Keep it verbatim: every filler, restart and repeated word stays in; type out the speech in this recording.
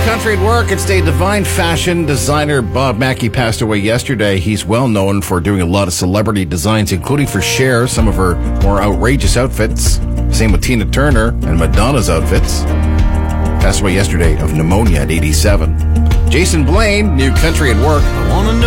Country at Work. It's day. Divine fashion designer Bob Mackie passed away yesterday. He's well known for doing a lot of celebrity designs, including for Cher, some of her more outrageous outfits. Same with Tina Turner and Madonna's outfits. Passed away yesterday of pneumonia at eighty-seven. Jason Blaine, New Country at Work. I wanna know